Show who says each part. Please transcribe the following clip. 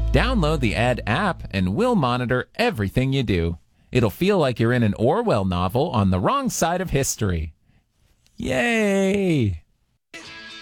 Speaker 1: Download the Ed app and we'll monitor everything you do. It'll feel like you're in an Orwell novel on the wrong side of history. Yay!